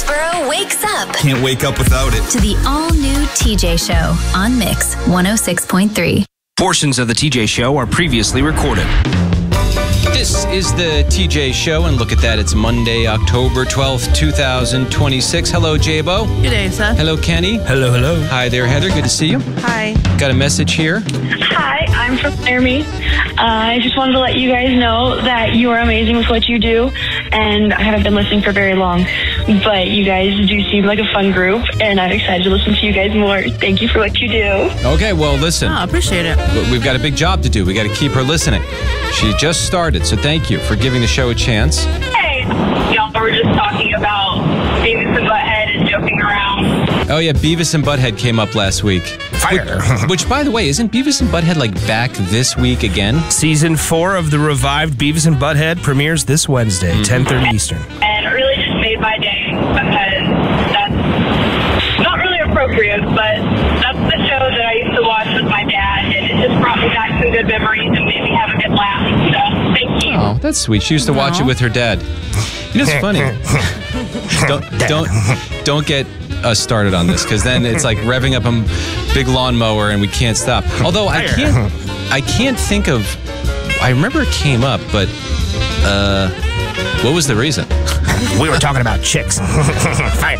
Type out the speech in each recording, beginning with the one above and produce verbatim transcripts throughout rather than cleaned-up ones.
Murfreesboro wakes up. Can't wake up without it. To the all-new T J Show on Mix one oh six point three. Portions of the T J Show are previously recorded. This is the T J Show, and look at that. It's Monday, October twelfth, twenty twenty-six. Hello, J-Bo. Good day, Seth. Hello, Kenny. Hello, hello. Hi there, Heather. Good to see you. Hi. Got a message here. Hi, I'm from Laramie. Uh, I just wanted to let you guys know that you are amazing with what you do, and I haven't been listening for very long, but you guys do seem like a fun group, and I'm excited to listen to you guys more. Thank you for what you do. Okay, well, listen. Oh, I appreciate it. We've got a big job to do. We got to keep her listening. She just started, so thank you for giving the show a chance. Hey, y'all were just talking about Beavis and Butthead and joking around. Oh, yeah, Beavis and Butthead came up last week. Fire. Which, which, by the way, isn't Beavis and Butthead, like, back this week again? Season four of the revived Beavis and Butthead premieres this Wednesday, mm-hmm. ten thirty Eastern. And it really just made my day because that's not really appropriate, but that's the show that I used to watch with my dad, and it just brought me back some good memories and made me have a good laugh. So, thank you. Oh, that's sweet. She used to watch No. it with her dad. You know, it's funny. don't don't don't get us started on this, because then it's like revving up a big lawnmower and we can't stop. Although I can't, I can't think of. I remember it came up, but uh, what was the reason? We were talking about chicks. Fire.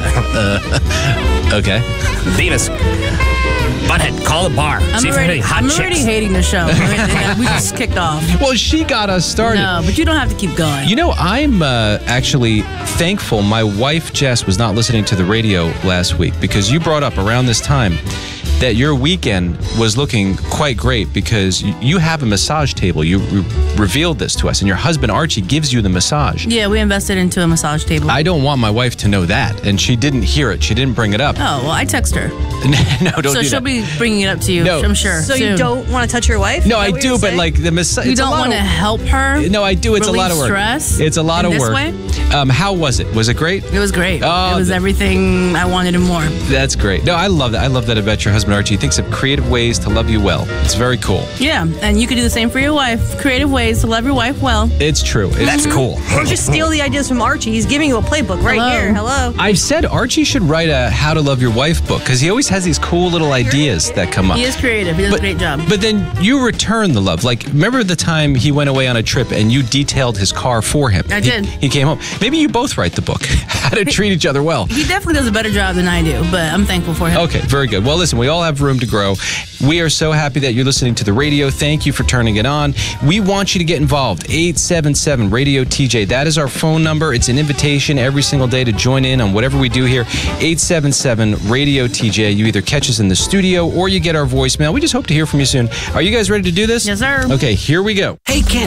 Uh, okay. Beavis. Butthead, call the bar. I'm See if already, there's any hot I'm chicks. already hating the show. I mean, we just kicked off. Well, she got us started. No, but you don't have to keep going. You know, I'm uh, actually thankful my wife, Jess, was not listening to the radio last week, because you brought up around this time that your weekend was looking quite great because y- you have a massage table. You re- revealed this to us, and your husband, Archie, gives you the massage. Yeah, we invested into a massage table. I don't want my wife to know that, and she didn't hear it. She didn't bring it up. Oh, well, I text her. No, don't so do she'll that. be bringing it up to you, No. I'm sure. So soon. you don't want to touch your wife? No, Is I that what do, you're but saying? like the massage. You don't want to help her? No, I do. It's a lot of work. Stress It's a lot in of this work. way? Um, how was it? Was it great? It was great. Oh, it was th- everything I wanted and more. That's great. No, I love that. I love that about your husband, Archie. He thinks of creative ways to love you well. It's very cool. Yeah, and you could do the same for your wife. Creative ways to love your wife well. It's true. It's That's cool. Or just steal the ideas from Archie. He's giving you a playbook right Hello. here. Hello. I've said Archie should write a How to Love Your Wife book, because he always has these cool little ideas that come up. He is creative. He does But- a great job. But then you return the love. Like, remember the time he went away on a trip and you detailed his car for him? I He- did. He, came home. Maybe you both write the book, How to Treat Each Other Well. He definitely does a better job than I do, but I'm thankful for him. Okay, very good. Well, listen, we all have room to grow. We are so happy that you're listening to the radio. Thank you for turning it on. We want you to get involved. eight seven seven radio T J. That is our phone number. It's an invitation every single day to join in on whatever we do here. eight seven seven radio T J. You either catch us in the studio or you get our voicemail. We just hope to hear from you soon. Are you guys ready to do this? Yes, sir. Okay, here we go. Hey, Ken.